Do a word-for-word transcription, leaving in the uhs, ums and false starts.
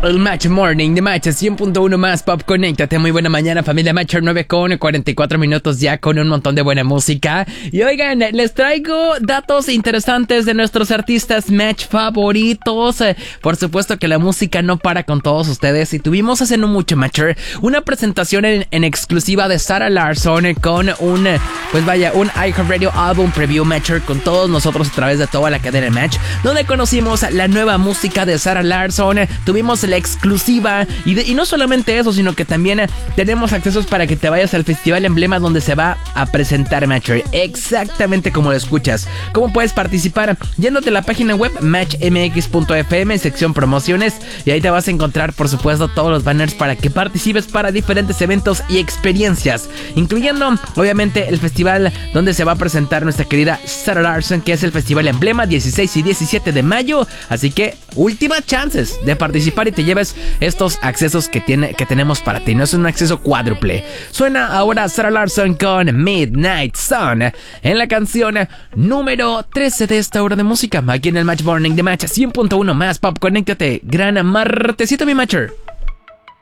El Match Morning de Match cien punto uno más Pop. Conéctate, muy buena mañana familia Matcher, nueve con cuarenta y cuatro minutos ya con un montón de buena música. Y oigan, les traigo datos interesantes de nuestros artistas Match favoritos. Eh, por supuesto que la música no para con todos ustedes. Y tuvimos hace no mucho, Matcher, una presentación en, en exclusiva de Zara Larsson eh, con un, eh, pues vaya, un iHeartRadio Album Preview, Matcher, con todos nosotros a través de toda la cadena Match, donde conocimos la nueva música de Zara Larsson. Eh, tuvimos la exclusiva y, de, y no solamente eso, sino que también eh, tenemos accesos para que te vayas al Festival Emblema donde se va a presentar Matcher, exactamente como lo escuchas. ¿Cómo puedes participar? Yéndote a la página web match m x punto f m, sección promociones, y ahí te vas a encontrar por supuesto todos los banners para que participes para diferentes eventos y experiencias, incluyendo obviamente el festival donde se va a presentar nuestra querida Zara Larsson, que es el Festival Emblema, dieciséis y diecisiete de mayo. Así que últimas chances de participar y te lleves estos accesos que, tiene, que tenemos para ti. No es un acceso cuádruple. Suena ahora Zara Larsson con Midnight Sun en la canción número trece de esta hora de música, aquí en el Match Morning de Match cien punto uno más Pop. Conéctate, gran martesito mi Matcher.